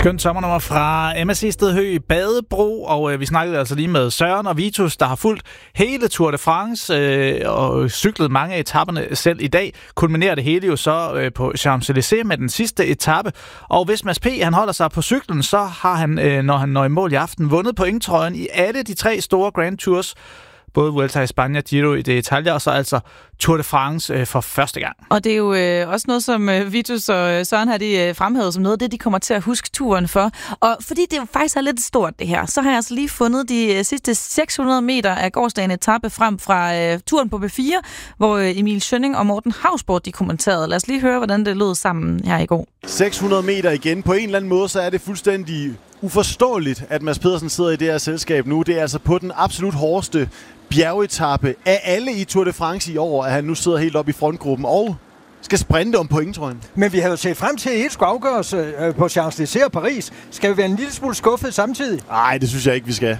Skønt sommernummer fra MSC Stedhøj Badebro, og vi snakkede altså lige med Søren og Vitus, der har fulgt hele Tour de France og cyklet mange af etaperne selv i dag. Kulminerer det hele jo så på Champs-Élysées med den sidste etape, og hvis Mads P. han holder sig på cyklen, så har han, når han når i mål i aften, vundet pointtrøjen i alle de 3 store Grand Tours. Både Vuelta i Spanien, Giro d'Italia og så altså Tour de France for første gang. Og det er jo også noget, som Vitus og Søren har de fremhævet som noget af det, de kommer til at huske turen for. Og fordi det jo faktisk er lidt stort det her, så har jeg altså lige fundet de sidste 600 meter af gårsdagen etape frem fra turen på B4, hvor Emil Schønning og Morten Hausborg de kommenterede. Lad os lige høre, hvordan det lød sammen her i går. 600 meter igen. På en eller anden måde, så er det fuldstændig uforståeligt, at Mads Pedersen sidder i det her selskab nu. Det er altså på den absolut hårdeste bjergetappe af alle i Tour de France i år, at han nu sidder helt oppe i frontgruppen og skal sprinte om pointtrøjen. Men vi havde jo set frem til, at et skulle afgøres på Champs-Élysées og Paris. Skal vi være en lille smule skuffet samtidig? Nej, det synes jeg ikke, vi skal.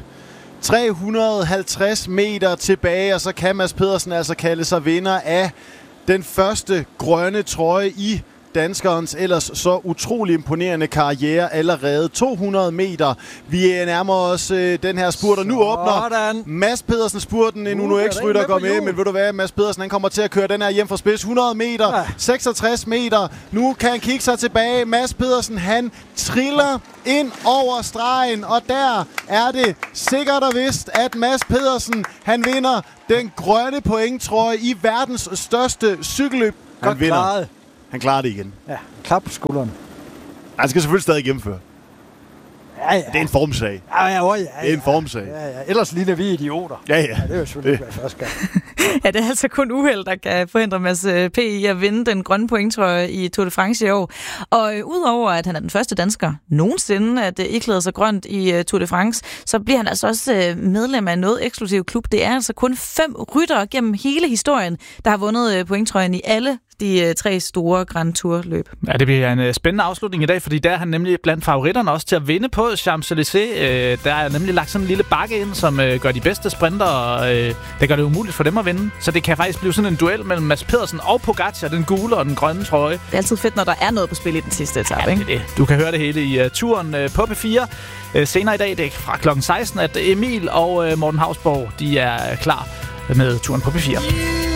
350 meter tilbage, og så kan Mads Pedersen altså kalde sig vinder af den første grønne trøje i danskerens ellers så utrolig imponerende karriere allerede. 200 meter. Vi nærmer os den her spurt, og nu åbner Mads Pedersen spurten. En Uno X-rytter går med, men ved du hvad, Mads Pedersen han kommer til at køre den her hjem fra spids. 100 meter, 66 meter. Nu kan han kigge sig tilbage. Mads Pedersen, han triller ind over stregen, og der er det sikkert og vist, at Mads Pedersen, han vinder den grønne pointtrøje i verdens største cykelløb. Han vinder. Klaret. Han klarer det igen. Ja, klap på skulderen. Han skal selvfølgelig stadig gennemføre. Ja. Det er en formsag. Ja. Det er en formsag. Ja. Ellers ligner vi idioter. Ja. Det er jo selvfølgelig ikke første gang. Ja, det er altså kun uheld, der kan forhindre Mads P. i at vinde den grønne pointtrøje i Tour de France i år. Og udover at han er den første dansker nogensinde at iklæde sig grønt i Tour de France, så bliver han altså også medlem af noget eksklusiv klub. Det er altså kun 5 ryttere gennem hele historien, der har vundet pointtrøjen i alle de 3 store Grand Tour-løb. Ja, det bliver en spændende afslutning i dag, fordi der er han nemlig blandt favoritterne også til at vinde på Champs-Élysées. Der er nemlig lagt sådan en lille bakke ind, som gør de bedste sprinter, og det gør det umuligt for dem at vinde. Så det kan faktisk blive sådan en duel mellem Mads Pedersen og Pogacar, den gule og den grønne trøje. Det er altid fedt, når der er noget på spil i den sidste etape, ikke? Det. Du kan høre det hele i turen på P4. Senere i dag, det er fra klokken 16, at Emil og Morten Hausborg, de er klar med turen på P4.